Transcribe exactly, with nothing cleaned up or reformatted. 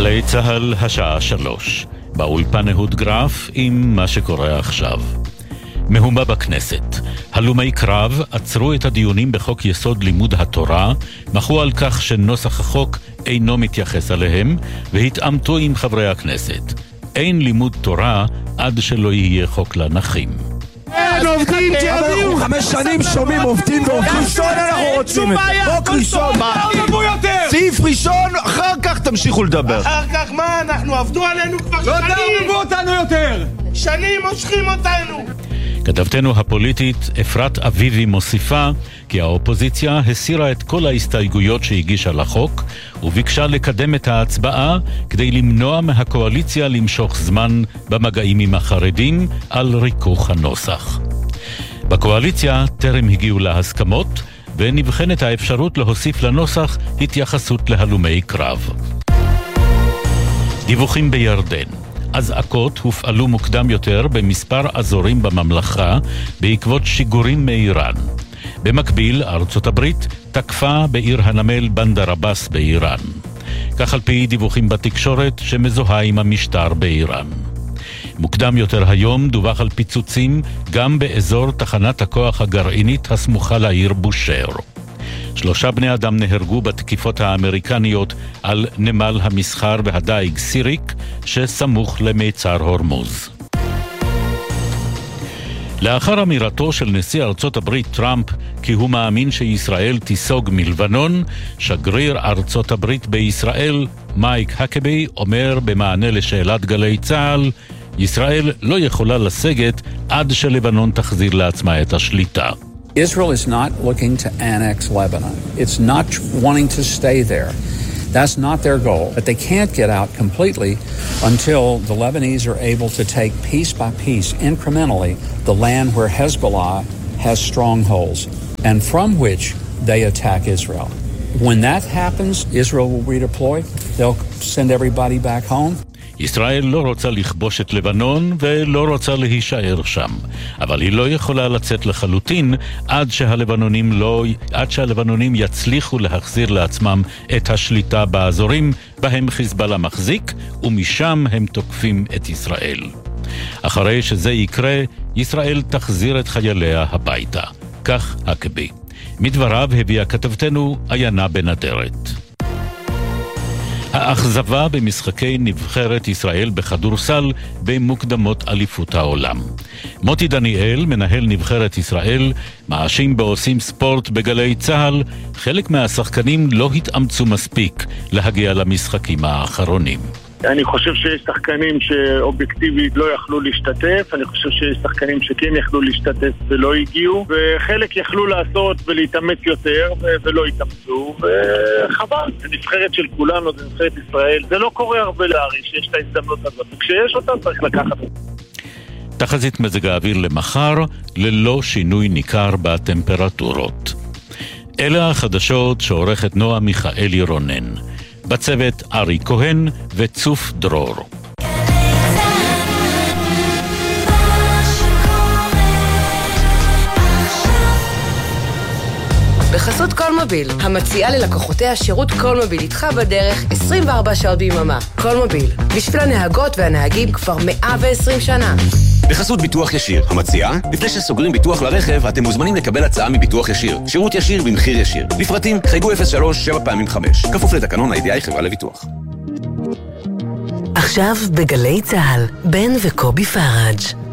גלי צהל, השעה שלוש. באולפן אהוד גרף עם מה שקורה עכשיו. מהומה בכנסת. הלומי קרב עצרו את הדיונים בחוק יסוד לימוד התורה, מחו על כך שנוסח החוק אינו מתייחס עליהם, והתאמתו עם חברי הכנסת. אין לימוד תורה עד שלא יהיה חוק לנכים. אין עובדים שיביאו! חמש שנים שומעים עובדים ועובדים. ראשון אנחנו רוצים את זה. חוק ראשון. סעיף ראשון, אחר כך תמשיכו לדבר. אחר כך מה? אנחנו עבדו עלינו כבר לא שנים. תערבבו אותנו יותר. שנים מושכים אותנו. כתבתנו הפוליטית אפרת אביבי מוסיפה כי האופוזיציה הסירה את כל ההסתייגויות שהגישה לחוק וביקשה לקדם את ההצבעה כדי למנוע מהקואליציה למשוך זמן במגעים עם החרדים על ריכוך הנוסח. בקואליציה טרם הגיעו להסכמות ונבחנת האפשרות להוסיף לנוסח התייחסות להלומי קרב. דיווחים בירדן. אזעקות הופעלו מוקדם יותר במספר אזורים בממלכה בעקבות שיגורים מאיראן. במקביל, ארצות הברית תקפה בעיר הנמל בנדר עבאס באיראן. כך על פי דיווחים בתקשורת שמזוהה עם המשטר באיראן. מוקדם יותר היום דווח על פיצוצים גם באזור תחנת הכוח הגרעינית הסמוכה לעיר בושר. שלושה בני אדם נהרגו בתקיפות האמריקניות על נמל המסחר והדייג סיריק שסמוך למיצר הורמוז. לאחר אמירתו של נשיא ארצות הברית טראמפ כי הוא מאמין שישראל תיסוג מלבנון, שגריר ארצות הברית בישראל מייק הקבי אומר במענה לשאלת גלי צהל, ישראל לא יכולה לסגת עד שלבנון תחזיר לעצמה את השליטה. Israel is not looking to annex Lebanon. It's not wanting to stay there. That's not their goal. But they can't get out completely until the Lebanese are able to take piece by piece, incrementally, the land where Hezbollah has strongholds and from which they attack Israel. When that happens, Israel will redeploy. They'll send everybody back home. ישראל לא רוצה לכבוש את לבנון ולא רוצה להישאר שם, אבל היא לא יכולה לצאת לחלוטין עד שהלבנונים לא, עד שהלבנונים יצליחו להחזיר לעצמם את השליטה באזורים בהם חיזבאללה מחזיק, ומשם הם תוקפים את ישראל. אחרי שזה יקרה, ישראל תחזיר את חייליה הביתה. כך הקבי. מדבריו הביאה כתבתנו עיינה בן אדרת. האכזבה במשחקי נבחרת ישראל בכדורסל במוקדמות אליפות העולם. מוטי דניאל, מנהל נבחרת ישראל, מאשים בעושים ספורט בגלי צהל, חלק מהשחקנים לא התאמצו מספיק להגיע למשחקים האחרונים. אני חושב שיש שחקנים שאובייקטיבית לא יכלו להשתתף, אני חושב שיש שחקנים שכן יכלו להשתתף ולא הגיעו, וחלק יכלו לעשות ולהתאמץ יותר ולא התאמצו, וחבל, זה נבחרת של כולנו, זה נבחרת ישראל, זה לא קורה הרבה להריש, יש את ההזדמנות הזאת, וכשיש אותה צריך לקחת אותה. תחזית מזג האוויר למחר, ללא שינוי ניכר בטמפרטורות. אלה החדשות שעורכת נועה מיכאלי רונן. בצוות ארי כהן וצוף דרור. בחסות קולמוביל, המציעה ללקוחותיה שירות קולמוביל איתך בדרך עשרים וארבע שעות ביממה. קולמוביל, בשביל הנהגות והנהגים כבר מאה ועשרים שנה. בחסות ביטוח ישיר, המציעה, לפני שסוגרים ביטוח לרכב, אתם מוזמנים לקבל הצעה מביטוח ישיר. שירות ישיר במחיר ישיר. לפרטים, חייגו אפס שלוש שבע פעמים חמש. כפוף לתקנון ה-איי די איי חברה לביטוח. עכשיו בגלי צהל, בן וקובי פראג'.